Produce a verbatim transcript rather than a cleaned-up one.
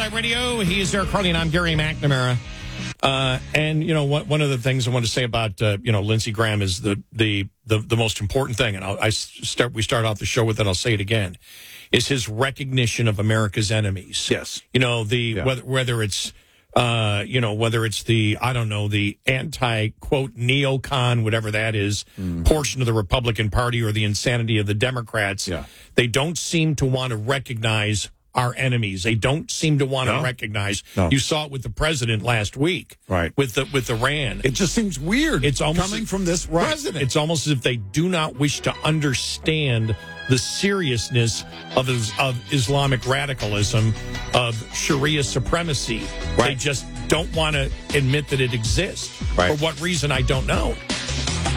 Skylight Radio. He is Eric Harley, and I'm Gary McNamara. Uh, and, you know, what, one of the things I want to say about, uh, you know, Lindsey Graham is the the the, the most important thing, and I'll, I start. we start off the show with it, I'll say it again, is his recognition of America's enemies. Yes. You know, the Yeah. whether, whether it's, uh, you know, whether it's the, I don't know, the anti-quote neocon, whatever that is, mm. portion of the Republican Party or the insanity of the Democrats. Yeah. They don't seem to want to recognize our enemies. They don't seem to want no. to recognize. No. You saw it with the president last week, right? With the with Iran. It just seems weird. It's almost coming from this right. president. It's almost as if they do not wish to understand the seriousness of of Islamic radicalism, of Sharia supremacy. Right. They just don't want to admit that it exists. Right. For what reason, I don't know.